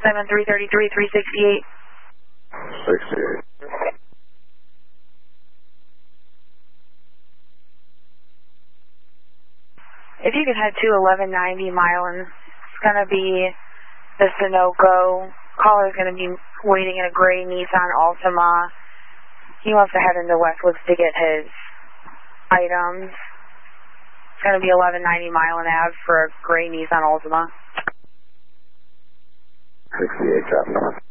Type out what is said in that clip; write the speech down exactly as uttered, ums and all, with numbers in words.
seven three three three, three sixty-eight. sixty-eight. If you could head to eleven ninety Milan, it's going to be the Sunoco. Caller's going to be waiting in a gray Nissan Altima. He wants to head into Westwoods to get his items. It's going to be eleven ninety Milan Ave for a gray Nissan Altima. sixty-eight, drop north.